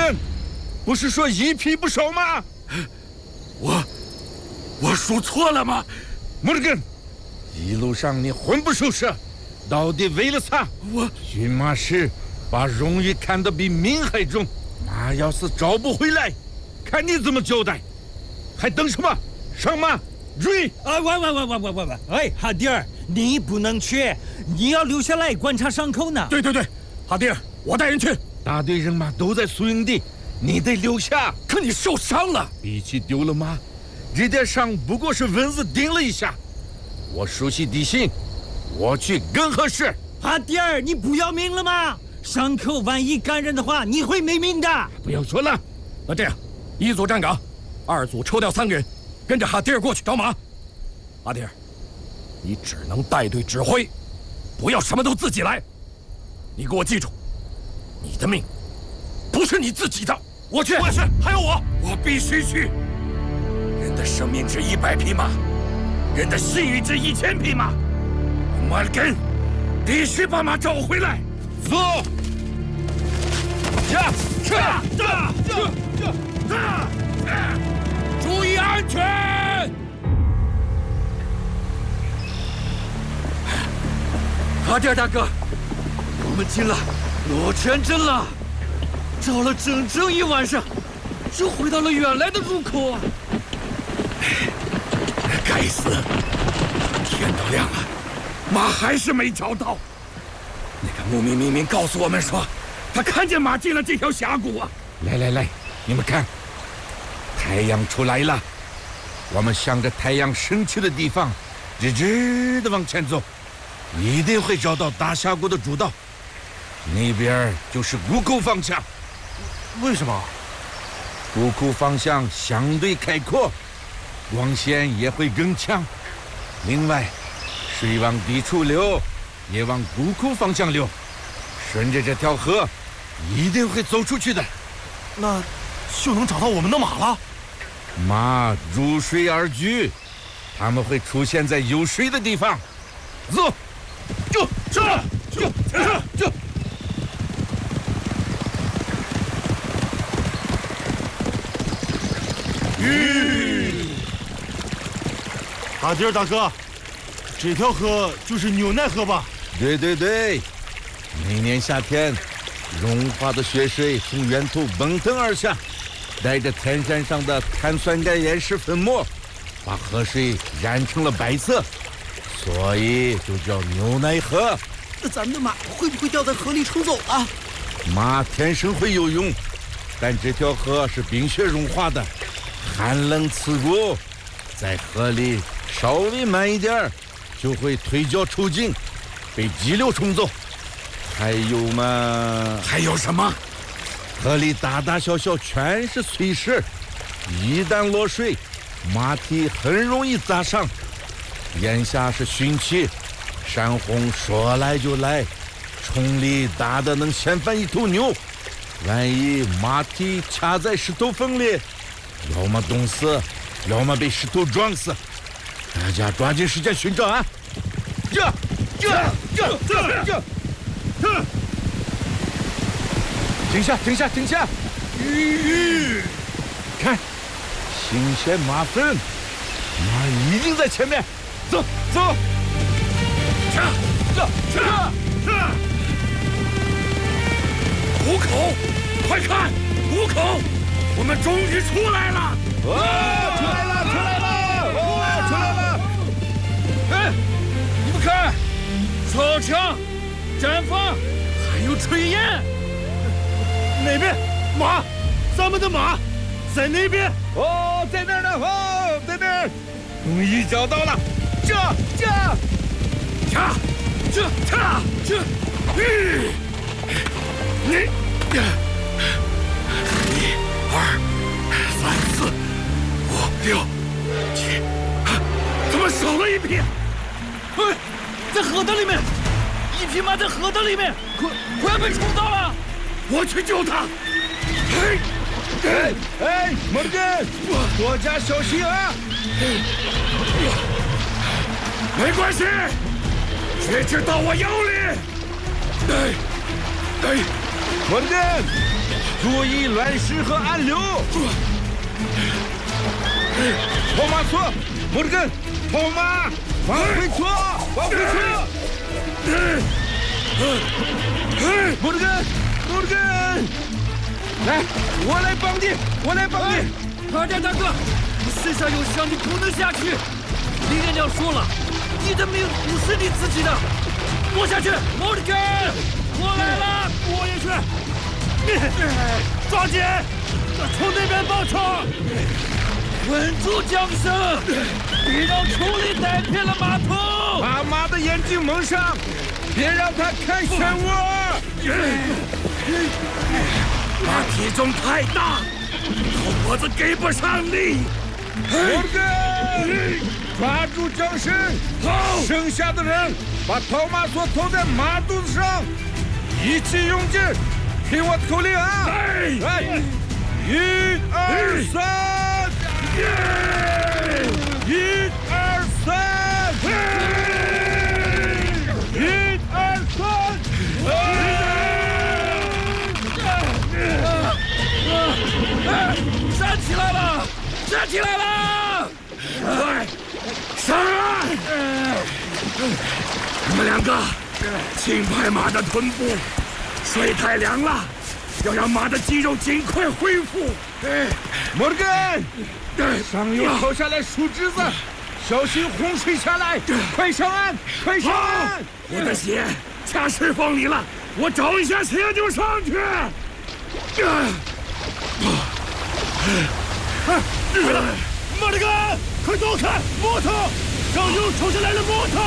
根，不是说一匹不收吗？ 我说错了吗？ 摩尔根，一路上你魂不守舍，到底为了啥？驯马师把荣誉看得比命还重，马要是找不回来，看你怎么交代！还等什么？上马追！ 喂！哎，哈迪尔，你不能去，你要留下来观察伤口呢。 对，哈迪尔，我带人去。 大队人马都在宿营地，你得留下。 可你受伤了， 比起丢了马，这点伤不过是蚊子叮了一下。我熟悉地形，我去更合适。 哈迪尔，你不要命了吗？伤口万一感染的话，你会没命的。 不要说了， 那这样，一组站岗，2组抽调3个人，跟着哈迪尔过去找马。哈迪尔，你只能带队指挥，不要什么都自己来。你给我记住，你的命不是你自己的。我去，还有我必须去。人的生命值100匹马，人的信誉值1000匹马。摩尔根必须把马找回来。 走！ 注意安全！ 哈迪尔大哥，我们进了罗泉镇了，找了整整1晚上，就回到了原来的入口啊！ 该死！天都亮了，马还是没找到。那个牧民明明告诉我们说，他看见马进了这条峡谷啊！ 来，你们看，太阳出来了，我们向着太阳升起的地方，直直的往前走，一定会找到大峡谷的主道。那边就是谷口方向。 为什么？ 谷口方向相对开阔，光线也会更强。另外，水往低处流，也往谷口方向流，顺着这条河，一定会走出去的。 那就能找到我们的马了。 马入水而居，他们会出现在有水的地方。走，就。 哈迪尔大哥，这条河就是牛奶河吧？ 对，每年夏天，融化的雪水从源头奔腾而下，带着天山上的碳酸钙岩石粉末，把河水染成了白色，所以就叫牛奶河。 那咱们的马会不会掉在河里冲走了？ 马天生会游泳，但这条河是冰雪融化的，寒冷刺骨，在河里稍微慢一点就会腿脚抽筋，被激流冲走。还有嘛？ 还有什么？ 河里大大小小全是碎石，一旦落水，马蹄很容易砸伤。眼下是汛期，山洪说来就来，冲力大的能掀翻一头牛。万一马蹄卡在石头缝里，要么冻死，要么被石头撞死。大家抓紧时间寻找啊！停下！看，新鲜马粪，马一定在前面。走！ 谷口，快看，谷口，我们终于出来了！ 出来了！哎，你们看，操场、毡房，还有炊烟。 那边马，咱们的马在那边。 在那儿呢！在那儿，终于找到了！这！ 你1、2、3、4、5、6、7，怎么少了1匹？ 在河的里面，1匹马在河的里面，快要被冲到了！ 我去救他！ 摩尔根，多加小心啊！ 没关系，血脂到我腰里。 摩尔根， 注意乱石和暗流。托马索，摩尔根，托马，往回搓，往回搓。摩尔根，摩尔根，来，我来帮你，我来帮你。 阿典大哥，世上有伤你不能下去。李连娘说了，你的命不是你自己的。我下去，摩尔根，我来了，我也去。抓紧，从那边报仇。稳住缰绳，别让冲力带偏了马头。 把马的眼睛蒙上，别让他看漩涡。 马体重太大，头脖子给不上力。 摩尔根，抓住缰绳，剩下的人把托马索投在马肚子上，一起用劲，听我的口令啊！来，1、2、3。1、2、3，1、2、3， 站起来了，站起来了！ 快，上来！你们两个，轻拍马的臀部，水太凉了，要让马的肌肉尽快恢复。 摩尔根，上游抛下来树枝子，小心洪水下来，快上岸，快上岸！ 我的血卡石缝里了，我找一下血就上去。 莫里根，快躲开！摩托，上游冲下来了摩托！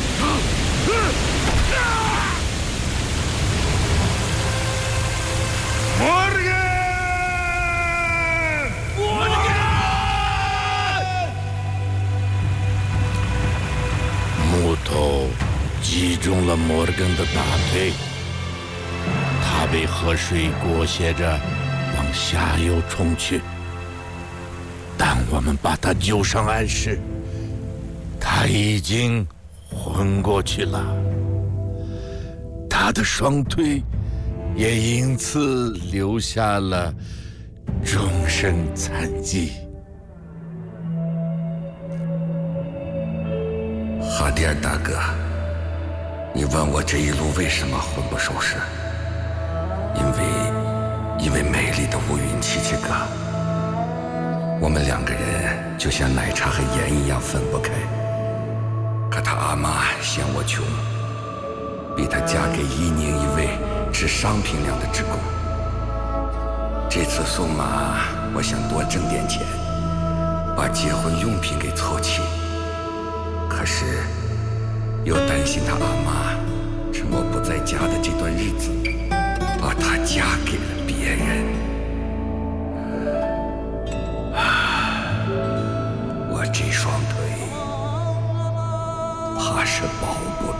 摩尔根， 摩尔根！ 木头击中了摩尔根的大腿，他被河水裹挟着往下游冲去。当我们把他救上岸时，他已经昏过去了，他的双腿也因此留下了终身残疾。 哈迪尔大哥，你问我这一路为什么魂不守舍？因为美丽的乌云七七哥，我们两个人就像奶茶和盐一样分不开。可他阿妈嫌我穷，逼他嫁给伊宁一位值商品粮的职工。这次送马，我想多挣点钱，把结婚用品给凑齐。可是又担心他阿妈趁我不在家的这段日子，把她嫁给了别人。我这双腿怕是保不